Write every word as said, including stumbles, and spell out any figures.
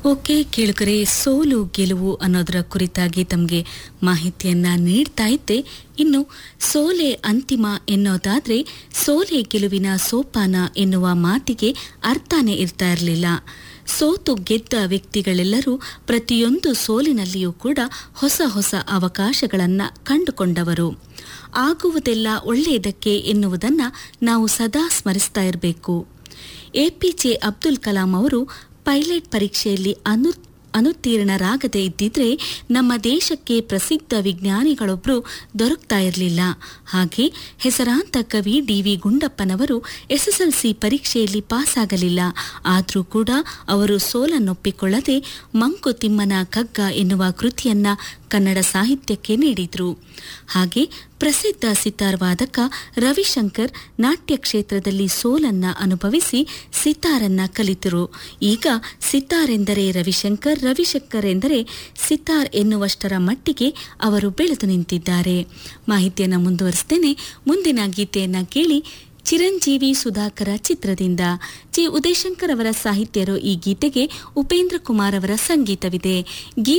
Okay ಕೇಳುಗರೆ, ಸೋಲು ಗೆಲುವು ಅನ್ನೋದರ ಕುರಿತಾಗಿ ತಮಗೆ ಮಾಹಿತಿಯನ್ನ ನೀಡ್ತಾ ಇದ್ದೆ. ಇನ್ನು ಸೋಲೆ ಅಂತಿಮ ಎನ್ನೋದಾದ್ರೆ ಸೋಲೆ ಗೆಲುವಿನ ಸೋಪಾನ ಎನ್ನುವ ಮಾತಿಗೆ ಅರ್ಥನೇ ಇರ್ತಾ ಇರಲಿಲ್ಲ. ಸೋತು ಗೆದ್ದ ವ್ಯಕ್ತಿಗಳೆಲ್ಲರೂ ಪ್ರತಿಯೊಂದು ಸೋಲಿನಲ್ಲಿಯೂ ಕೂಡ ಹೊಸ ಹೊಸ ಅವಕಾಶಗಳನ್ನ ಕಂಡುಕೊಂಡವರು. ಆಗುವುದೆಲ್ಲ ಒಳ್ಳೆಯದಕ್ಕೆ ಎನ್ನುವುದನ್ನ ನಾವು ಸದಾ ಸ್ಮರಿಸ್ತಾ ಇರಬೇಕು. ಎಪಿಜೆ ಅಬ್ದುಲ್ ಕಲಾಂ ಅವರು ಪೈಲಟ್ ಪರೀಕ್ಷೆಯಲ್ಲಿ ಅನು ಅನುತ್ತೀರ್ಣರಾಗದೇ ಇದ್ದಿದ್ರೆ ನಮ್ಮ ದೇಶಕ್ಕೆ ಪ್ರಸಿದ್ಧ ವಿಜ್ಞಾನಿಗಳೊಬ್ಬರು ದೊರಕ್ತಾ ಇರಲಿಲ್ಲ. ಹಾಗೆ ಹೆಸರಾಂತ ಕವಿ ಡಿ ವಿ ಗುಂಡಪ್ಪನವರು ಎಸ್ಎಸ್ಎಲ್ಸಿ ಪರೀಕ್ಷೆಯಲ್ಲಿ ಪಾಸ್ ಆಗಲಿಲ್ಲ. ಆದರೂ ಕೂಡ ಅವರು ಸೋಲನ್ನೊಪ್ಪಿಕೊಳ್ಳದೆ ಮಂಕುತಿಮ್ಮನ ಕಗ್ಗ ಎನ್ನುವ ಕೃತಿಯನ್ನ ಕನ್ನಡ ಸಾಹಿತ್ಯಕ್ಕೆ ನೀಡಿದ್ರು. ಹಾಗೆ ಪ್ರಸಿದ್ಧ ಸಿತಾರ್ ವಾದಕ ರವಿಶಂಕರ್ ನಾಟ್ಯ ಕ್ಷೇತ್ರದಲ್ಲಿ ಸೋಲನ್ನ ಅನುಭವಿಸಿ ಸಿತಾರನ್ನ ಕಲಿತರು. ಈಗ ಸಿತಾರ್ ಎಂದರೆ ರವಿಶಂಕರ್, ರವಿಶಂಕರ್ ಎಂದರೆ ಸಿತಾರ್ ಎನ್ನುವಷ್ಟರ ಮಟ್ಟಿಗೆ ಅವರು ಬೆಳೆದು ನಿಂತಿದ್ದಾರೆ. ಮಾಹಿತಿಯನ್ನು ಮುಂದುವರಿಸ್ತೇನೆ. ಮುಂದಿನ ಗೀತೆಯನ್ನ ಕೇಳಿ. ಚಿರಂಜೀವಿ ಸುಧಾಕರ ಚಿತ್ರದಿಂದ ಜಿ ಉದಯಶಂಕರ್ ಅವರ ಸಾಹಿತ್ಯರು. ಈ ಗೀತೆಗೆ ಉಪೇಂದ್ರ ಕುಮಾರ್ ಅವರ ಸಂಗೀತವಿದೆ. ಗೀತೆ